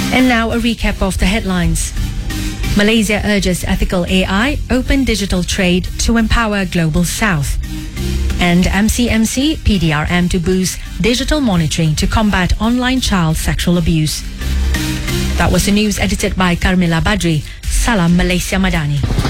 And now a recap of the headlines. Malaysia urges ethical AI, open digital trade to empower Global South. And MCMC, PDRM to boost digital monitoring to combat online child sexual abuse. That was the news edited by Carmela Badri. Salam Malaysia Madani.